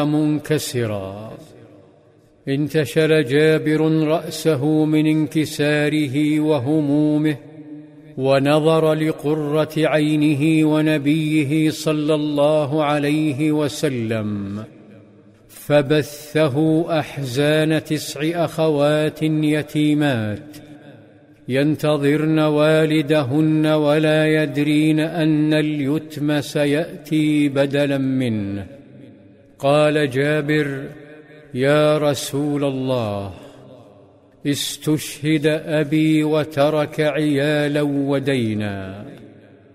منكسرا. انتشل جابر رأسه من انكساره وهمومه، ونظر لقرة عينه ونبيه صلى الله عليه وسلم، فبثه أحزان 9 أخوات يتيمات ينتظرن والدهن ولا يدرين أن اليتم سيأتي بدلا منه. قال جابر: يا رسول الله، استشهد أبي وترك عيالا ودينا.